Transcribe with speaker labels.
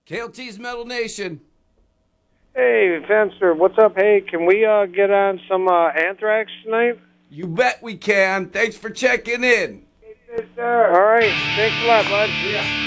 Speaker 1: KLT's Metal Nation.
Speaker 2: Hey, Fenster, what's up? Hey, can we get on some Anthrax tonight?
Speaker 1: You bet we can. Thanks for checking in.
Speaker 2: All right, thanks a lot, bud.
Speaker 1: Yeah.